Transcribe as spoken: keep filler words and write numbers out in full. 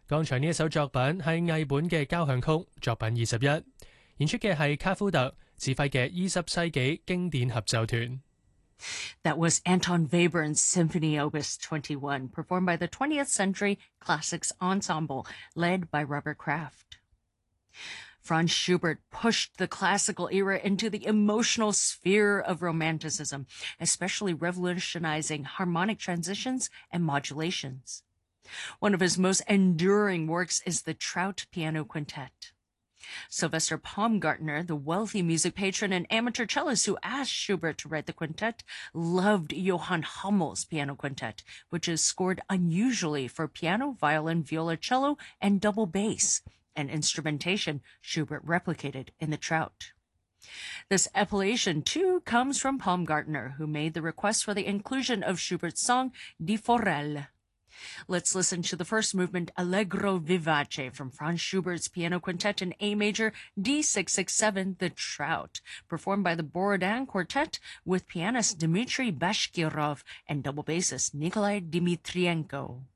剛才呢一首作品係藝本嘅交響曲作品二十一，演出嘅係卡夫特指揮嘅二十世紀經典合奏團。 That was Anton Webern's Symphony Opus twenty-one, performed by the twentieth Century Classics Ensemble, led by Robert Kraft. Franz Schubert pushed the classical era into the emotional sphere of Romanticism, especially revolutionizing harmonic transitions and modulations. One of his most enduring works is the Trout Piano Quintet. Sylvester Baumgartner, the wealthy music patron and amateur cellist who asked Schubert to write the quintet, loved Johann Hummel's piano quintet, which is scored unusually for piano, violin, violoncello, and double bass, an instrumentation Schubert replicated in the Trout. This appellation, too, comes from Baumgartner, who made the request for the inclusion of Schubert's song Die Forelle. Let's listen to the first movement, Allegro Vivace, from Franz Schubert's Piano Quintet in A major, D six six seven, The Trout, performed by the Borodin Quartet with pianist Dmitry Bashkirov and double bassist Nikolai Dmitrienko.